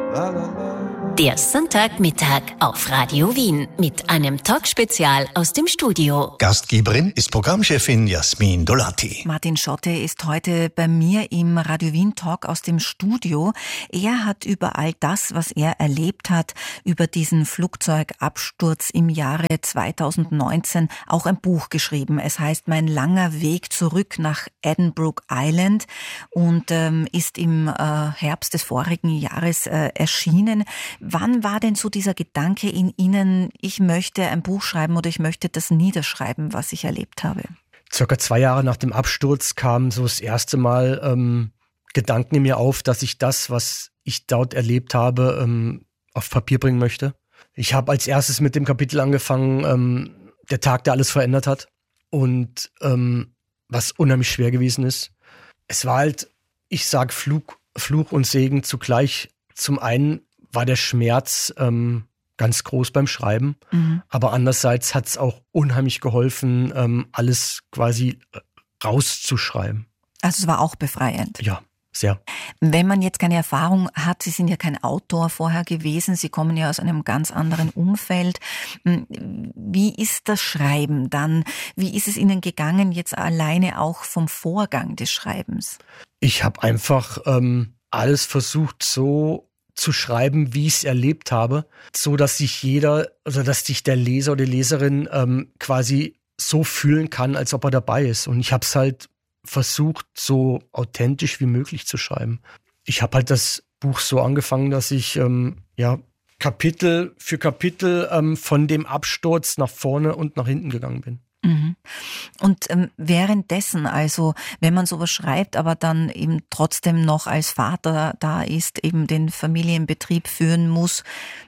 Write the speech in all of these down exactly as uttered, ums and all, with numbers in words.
Der Sonntagmittag auf Radio Wien mit einem Talkspezial aus dem Studio. Gastgeberin ist Programmchefin Jasmin Dolati. Martin Schotte ist heute bei mir im Radio Wien Talk aus dem Studio. Er hat über all das, was er erlebt hat, über diesen Flugzeugabsturz im Jahre zweitausendneunzehn, auch ein Buch geschrieben. Es heißt Mein langer Weg zurück nach Edinburgh Island und ähm, ist im äh, Herbst des vorigen Jahres äh, erschienen. Wann war denn so dieser Gedanke in Ihnen, ich möchte ein Buch schreiben oder ich möchte das niederschreiben, was ich erlebt habe? Circa zwei Jahre nach dem Absturz kamen so das erste Mal ähm, Gedanken in mir auf, dass ich das, was ich dort erlebt habe, ähm, auf Papier bringen möchte. Ich habe als erstes mit dem Kapitel angefangen, ähm, der Tag, der alles verändert hat. Und ähm, was unheimlich schwer gewesen ist. Es war halt, ich sage Fluch, Fluch und Segen zugleich. Zum einen war der Schmerz ähm, ganz groß beim Schreiben, mhm. aber andererseits hat es auch unheimlich geholfen, ähm, alles quasi rauszuschreiben. Also es war auch befreiend? Ja, sehr. Wenn man jetzt keine Erfahrung hat, Sie sind ja kein Autor vorher gewesen, Sie kommen ja aus einem ganz anderen Umfeld. Wie ist das Schreiben dann? Wie ist es Ihnen gegangen, jetzt alleine auch vom Vorgang des Schreibens? Ich habe einfach ähm, alles versucht so zu schreiben, wie ich es erlebt habe, so dass sich jeder, also dass sich der Leser oder die Leserin ähm, quasi so fühlen kann, als ob er dabei ist. Und ich habe es halt versucht, so authentisch wie möglich zu schreiben. Ich habe halt das Buch so angefangen, dass ich ähm, ja Kapitel für Kapitel ähm, von dem Absturz nach vorne und nach hinten gegangen bin. Mhm. Und ähm, währenddessen, also wenn man sowas schreibt, aber dann eben trotzdem noch als Vater da ist, eben den Familienbetrieb führen muss,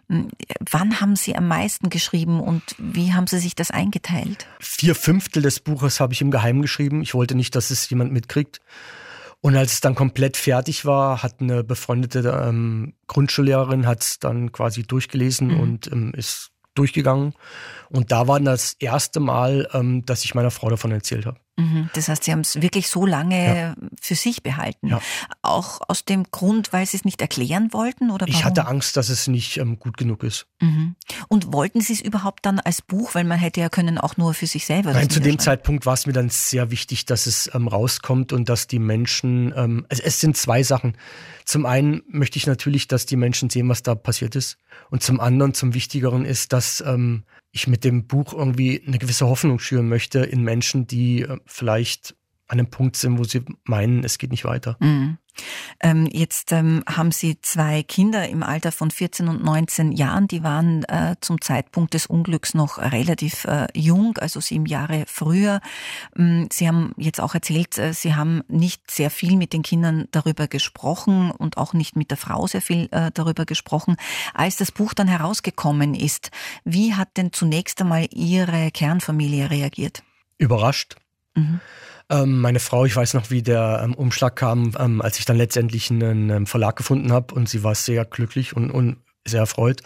wann haben Sie am meisten geschrieben und wie haben Sie sich das eingeteilt? Vier Fünftel des Buches habe ich im Geheimen geschrieben. Ich wollte nicht, dass es jemand mitkriegt. Und als es dann komplett fertig war, hat eine befreundete ähm, Grundschullehrerin hat es dann quasi durchgelesen mhm. und ähm, ist durchgegangen. Und da war das erste Mal, ähm, dass ich meiner Frau davon erzählt habe. Das heißt, Sie haben es wirklich so lange ja. für sich behalten. Ja. Auch aus dem Grund, weil Sie es nicht erklären wollten? Oder warum? Ich hatte Angst, dass es nicht ähm, gut genug ist. Mhm. Und wollten Sie es überhaupt dann als Buch? Weil man hätte ja können auch nur für sich selber. Nein, zu dem Zeitpunkt war es mir dann sehr wichtig, dass es ähm, rauskommt und dass die Menschen, ähm, es, es sind zwei Sachen. Zum einen möchte ich natürlich, dass die Menschen sehen, was da passiert ist. Und zum anderen, zum Wichtigeren ist, dass ähm, ich mit dem Buch irgendwie eine gewisse Hoffnung schüren möchte in Menschen, die äh, vielleicht an einem Punkt sind, wo sie meinen, es geht nicht weiter. Mhm. Ähm, jetzt ähm, haben Sie zwei Kinder im Alter von vierzehn und neunzehn Jahren. Die waren äh, zum Zeitpunkt des Unglücks noch relativ äh, jung, also sieben Jahre früher. Ähm, Sie haben jetzt auch erzählt, äh, Sie haben nicht sehr viel mit den Kindern darüber gesprochen und auch nicht mit der Frau sehr viel äh, darüber gesprochen. Als das Buch dann herausgekommen ist, wie hat denn zunächst einmal Ihre Kernfamilie reagiert? Überrascht. Mhm. Meine Frau, ich weiß noch, wie der ähm, Umschlag kam, ähm, als ich dann letztendlich einen ähm, Verlag gefunden habe und sie war sehr glücklich und, und sehr erfreut.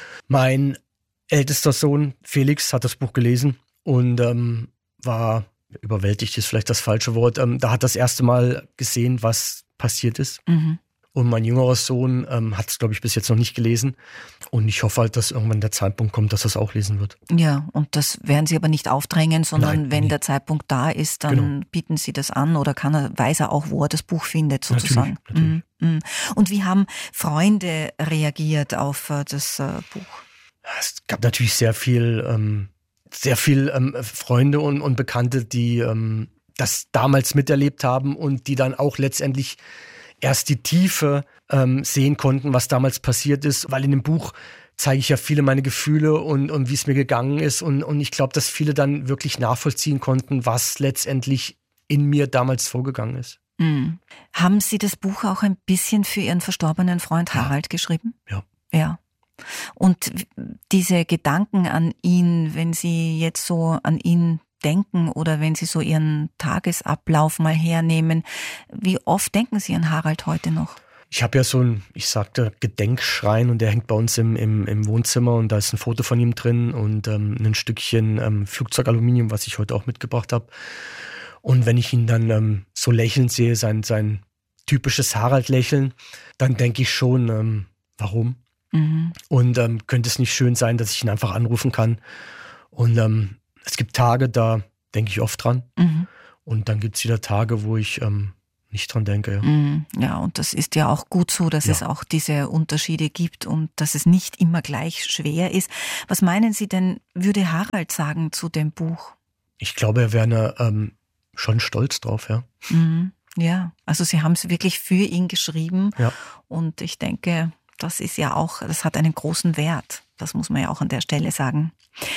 Mein ältester Sohn Felix hat das Buch gelesen und ähm, war überwältigt, ist vielleicht das falsche Wort. Ähm, da hat das erste Mal gesehen, was passiert ist. Mhm. Und mein jüngerer Sohn ähm, hat es, glaube ich, bis jetzt noch nicht gelesen. Und ich hoffe halt, dass irgendwann der Zeitpunkt kommt, dass er es auch lesen wird. Ja, und das werden Sie aber nicht aufdrängen, sondern Nein, wenn nie. der Zeitpunkt da ist, dann Genau. bieten Sie das an oder kann er, weiß er auch, wo er das Buch findet, sozusagen. Natürlich, natürlich. Mhm. Und wie haben Freunde reagiert auf äh, das äh, Buch? Es gab natürlich sehr viel, ähm, sehr viel ähm, Freunde und, und Bekannte, die ähm, das damals miterlebt haben und die dann auch letztendlich erst die Tiefe ähm, sehen konnten, was damals passiert ist, weil in dem Buch zeige ich ja viele meine Gefühle und, und wie es mir gegangen ist und, und ich glaube, dass viele dann wirklich nachvollziehen konnten, was letztendlich in mir damals vorgegangen ist. Mhm. Haben Sie das Buch auch ein bisschen für Ihren verstorbenen Freund Harald geschrieben? Ja. Ja. Und diese Gedanken an ihn, wenn Sie jetzt so an ihn denken oder wenn Sie so Ihren Tagesablauf mal hernehmen, wie oft denken Sie an Harald heute noch? Ich habe ja so ein, ich sagte, Gedenkschrein und der hängt bei uns im, im, im Wohnzimmer und da ist ein Foto von ihm drin und ähm, ein Stückchen ähm, Flugzeugaluminium, was ich heute auch mitgebracht habe. Und wenn ich ihn dann ähm, so lächelnd sehe, sein, sein typisches Harald-Lächeln, dann denke ich schon, ähm, warum. Mhm. Und ähm, könnte es nicht schön sein, dass ich ihn einfach anrufen kann. Und ähm, es gibt Tage, da denke ich oft dran. Mhm. Und dann gibt es wieder Tage, wo ich ähm, nicht dran denke. Ja. Mhm. Ja, und das ist ja auch gut so, dass ja. es auch diese Unterschiede gibt und dass es nicht immer gleich schwer ist. Was meinen Sie denn, würde Harald sagen zu dem Buch? Ich glaube, er wäre ähm, schon stolz drauf, ja. Mhm. Ja, also Sie haben es wirklich für ihn geschrieben. Ja. Und ich denke, das ist ja auch, das hat einen großen Wert. Das muss man ja auch an der Stelle sagen.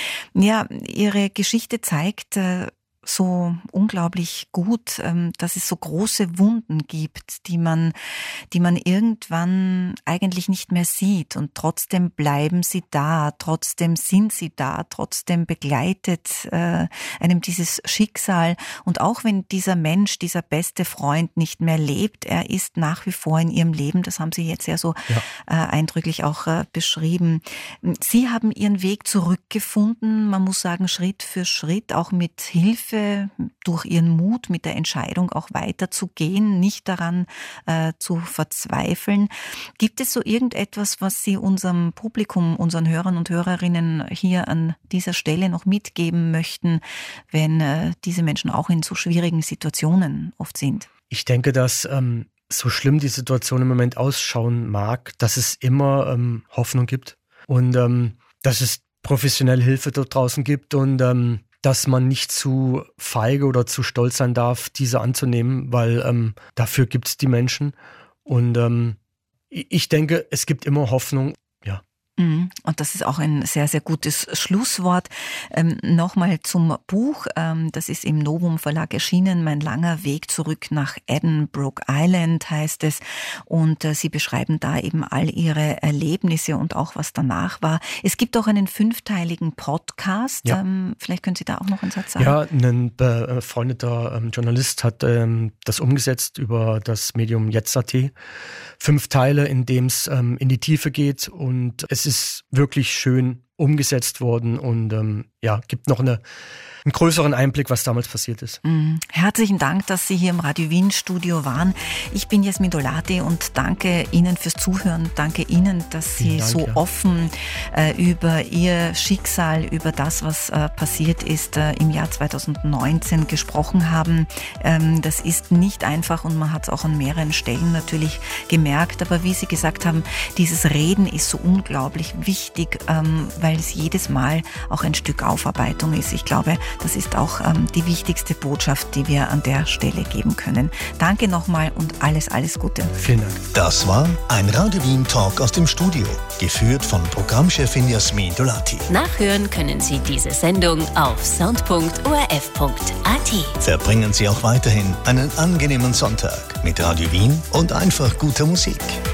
Ja, Ihre Geschichte zeigt äh, so unglaublich gut, ähm, dass es so große Wunden gibt, die man, die man irgendwann eigentlich nicht mehr sieht. Und trotzdem bleiben sie da, trotzdem sind sie da, trotzdem begleitet äh, einem dieses Schicksal. Und auch wenn dieser Mensch, dieser beste Freund nicht mehr lebt, er ist nach wie vor in ihrem Leben. Das haben Sie jetzt ja so ja. Äh, eindrücklich auch äh, beschrieben. Sie haben Ihren Weg zurückgefunden, man muss sagen, Schritt für Schritt, auch mit Hilfe durch Ihren Mut, mit der Entscheidung auch weiterzugehen, nicht daran äh, zu verzweifeln. Gibt es so irgendetwas, was Sie unserem Publikum, unseren Hörern und Hörerinnen hier an dieser Stelle noch mitgeben möchten, wenn äh, diese Menschen auch in so schwierigen Situationen oft sind? Ich denke, dass ähm, so schlimm die Situation im Moment ausschauen mag, dass es immer ähm, Hoffnung gibt und ähm, dass es professionelle Hilfe dort draußen gibt und ähm, dass man nicht zu feige oder zu stolz sein darf, diese anzunehmen, weil ähm, dafür gibt es die Menschen. Und ähm, ich denke, es gibt immer Hoffnung, ja. Und das ist auch ein sehr, sehr gutes Schlusswort. Ähm, Nochmal zum Buch. Ähm, das ist im Novum Verlag erschienen. Mein langer Weg zurück nach Addenbrooke Island heißt es. Und äh, Sie beschreiben da eben all Ihre Erlebnisse und auch was danach war. Es gibt auch einen fünfteiligen Podcast. Ja. Ähm, vielleicht können Sie da auch noch einen Satz sagen. Ja, ein befreundeter ähm, Journalist hat ähm, das umgesetzt über das Medium jetzt punkt at. Fünf Teile, in dem es ähm, in die Tiefe geht und es ist wirklich schön umgesetzt worden und ähm, ja, gibt noch eine, einen größeren Einblick, was damals passiert ist. Mm, herzlichen Dank, dass Sie hier im Radio Wien Studio waren. Ich bin Jasmin Dolati und danke Ihnen fürs Zuhören. Danke Ihnen, dass Sie Dank, so ja. offen äh, über Ihr Schicksal, über das, was äh, passiert ist, äh, im Jahr zweitausendneunzehn gesprochen haben. Ähm, das ist nicht einfach und man hat es auch an mehreren Stellen natürlich gemerkt. Aber wie Sie gesagt haben, dieses Reden ist so unglaublich wichtig, ähm, weil es jedes Mal auch ein Stück Aufarbeitung ist. Ich glaube, das ist auch ähm, die wichtigste Botschaft, die wir an der Stelle geben können. Danke nochmal und alles, alles Gute. Vielen Dank. Das war ein Radio Wien Talk aus dem Studio, geführt von Programmchefin Jasmin Dolati. Nachhören können Sie diese Sendung auf sound punkt o r f punkt a t. Verbringen Sie auch weiterhin einen angenehmen Sonntag mit Radio Wien und einfach guter Musik.